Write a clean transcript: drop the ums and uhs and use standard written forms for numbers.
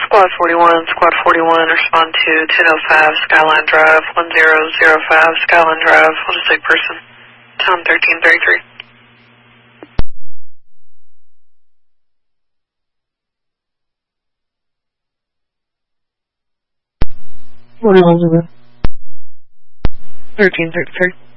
Squad 41, respond to 1005 Skyline Drive, 1005 Skyline Drive, we'll just say person, time 1333. 41, 1333.